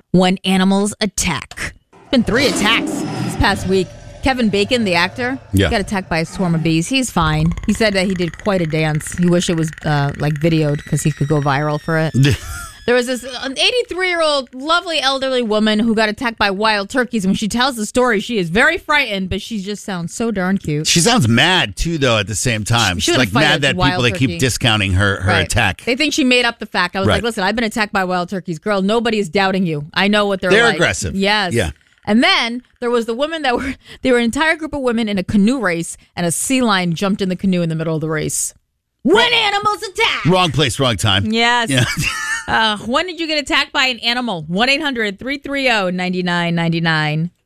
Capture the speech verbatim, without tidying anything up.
when animals attack. Been three attacks this past week. Kevin Bacon, the actor, yeah. got attacked by a swarm of bees. He's fine. He said that he did quite a dance. He wished it was uh, like videoed because he could go viral for it. There was this an eighty-three-year-old lovely elderly woman who got attacked by wild turkeys. And when she tells the story, she is very frightened, but she just sounds so darn cute. She sounds mad, too, though, at the same time. She She's like mad that people they keep discounting her, her right. attack. They think she made up the fact. I was right. like, listen, I've been attacked by wild turkeys. Girl, nobody is doubting you. I know what they're, they're like. They're aggressive. Yes. Yeah. And then there was the women that were, they were an entire group of women in a canoe race, and a sea lion jumped in the canoe in the middle of the race. When animals attack. Wrong place, wrong time. Yes. Yeah. uh, when did you get attacked by an animal? one eight hundred three three zero nine nine nine nine.